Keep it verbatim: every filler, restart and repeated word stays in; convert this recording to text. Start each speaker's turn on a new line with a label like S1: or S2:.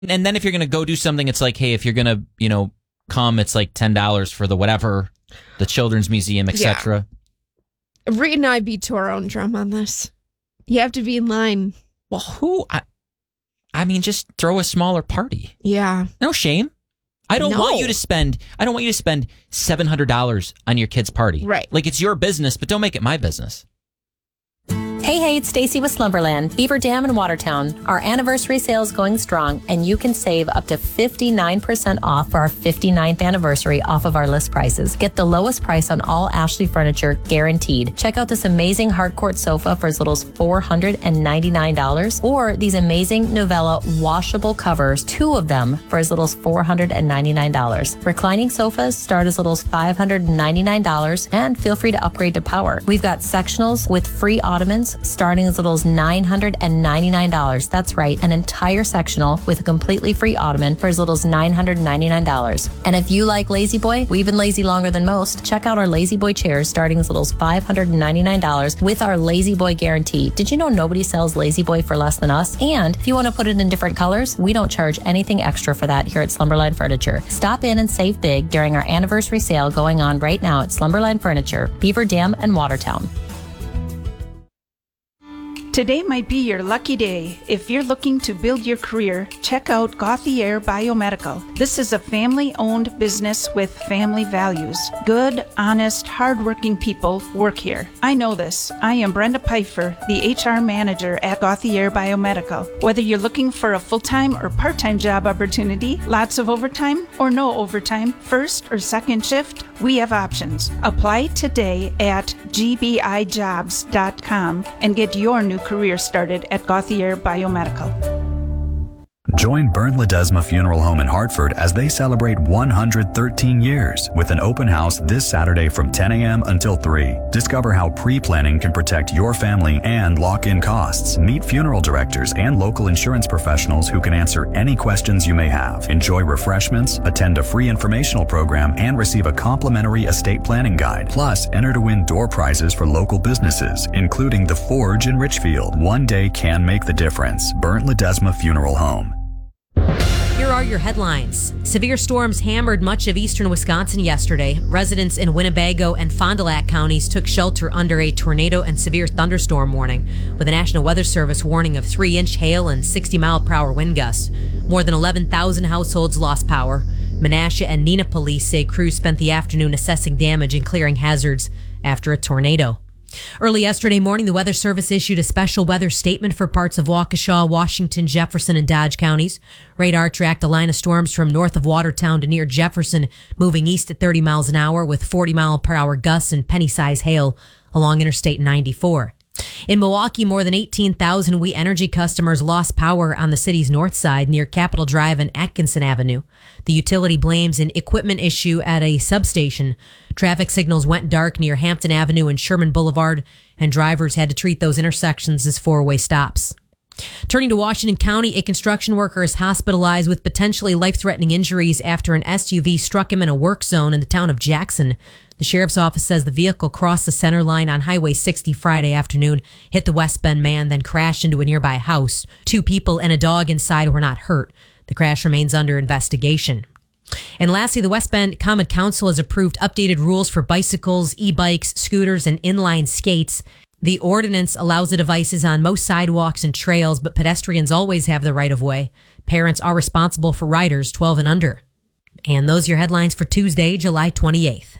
S1: And then if you're going to go do something, it's like, hey, if you're going to, you know, come, it's like ten dollars for the whatever, the Children's Museum, et cetera.
S2: Yeah. Reed and I beat to our own drum on this. You have to be in line.
S1: Well, who? I, I mean, just throw a smaller party.
S2: Yeah.
S1: No shame. I don't
S2: no.
S1: want you to spend, I don't want you to spend seven hundred dollars on your kid's party.
S2: Right.
S1: Like, it's your business, but don't make it my business.
S3: Hey, hey, it's Stacy with Slumberland, Beaver Dam in Watertown. Our anniversary sale is going strong, and you can save up to fifty-nine percent off for our fifty-ninth anniversary off of our list prices. Get the lowest price on all Ashley furniture, guaranteed. Check out this amazing hardcourt sofa for as little as four hundred ninety-nine dollars, or these amazing Novella washable covers, two of them for as little as four hundred ninety-nine dollars. Reclining sofas start as little as five hundred ninety-nine dollars, and feel free to upgrade to power. We've got sectionals with free ottomans starting as little as nine hundred ninety-nine dollars. That's right, an entire sectional with a completely free ottoman for as little as nine hundred ninety-nine dollars. And if you like Lazy Boy, we've been lazy longer than most. Check out our Lazy Boy chairs starting as little as five hundred ninety-nine dollars with our Lazy Boy guarantee. Did you know nobody sells Lazy Boy for less than us? And if you want to put it in different colors, we don't charge anything extra for that here at Slumberland Furniture. Stop in and save big during our anniversary sale going on right now at Slumberland Furniture, Beaver Dam and Watertown.
S4: Today might be your lucky day. If you're looking to build your career, check out Gauthier Biomedical. This is a family-owned business with family values. Good, honest, hardworking people work here. I know this. I am Brenda Pfeiffer, the H R manager at Gauthier Biomedical. Whether you're looking for a full-time or part-time job opportunity, lots of overtime or no overtime, first or second shift, we have options. Apply today at g b i jobs dot com and get your new career started at Gauthier Biomedical.
S5: Join Bernd Ledesma Funeral Home in Hartford as they celebrate one hundred thirteen years with an open house this Saturday from ten a.m. until three. Discover how pre-planning can protect your family and lock in costs. Meet funeral directors and local insurance professionals who can answer any questions you may have. Enjoy refreshments, attend a free informational program, and receive a complimentary estate planning guide. Plus, enter to win door prizes for local businesses, including the Forge in Richfield. One day can make the difference. Bernd Ledesma Funeral Home.
S6: Here are your headlines. Severe storms hammered much of eastern Wisconsin yesterday. Residents in Winnebago and Fond du Lac counties took shelter under a tornado and severe thunderstorm warning, with a National Weather Service warning of three-inch hail and sixty mile per hour wind gusts. More than eleven thousand households lost power. Menasha and Neenah police say crews spent the afternoon assessing damage and clearing hazards after a tornado. Early yesterday morning, the Weather Service issued a special weather statement for parts of Waukesha, Washington, Jefferson, and Dodge counties. Radar tracked a line of storms from north of Watertown to near Jefferson, moving east at thirty miles an hour with forty mile per hour gusts and penny-size hail along Interstate ninety-four. In Milwaukee, more than eighteen thousand We Energy customers lost power on the city's north side near Capitol Drive and Atkinson Avenue. The utility blames an equipment issue at a substation. Traffic signals went dark near Hampton Avenue and Sherman Boulevard, and drivers had to treat those intersections as four-way stops. Turning to Washington County, a construction worker is hospitalized with potentially life-threatening injuries after an S U V struck him in a work zone in the town of Jackson. The sheriff's office says the vehicle crossed the center line on Highway sixty Friday afternoon, hit the West Bend man, then crashed into a nearby house. Two people and a dog inside were not hurt. The crash remains under investigation. And lastly, the West Bend Common Council has approved updated rules for bicycles, e-bikes, scooters, and inline skates. The ordinance allows the devices on most sidewalks and trails, but pedestrians always have the right of way. Parents are responsible for riders twelve and under. And those are your headlines for Tuesday, July twenty-eighth.